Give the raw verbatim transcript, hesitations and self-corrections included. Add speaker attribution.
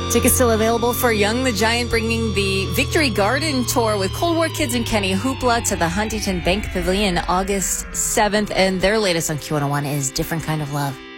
Speaker 1: Tickets still available for Young the Giant, bringing the Victory Garden Tour with Cold War Kids and Kenny Hoopla to the Huntington Bank Pavilion August seventh. And their latest on Q one oh one is Different Kind of Love.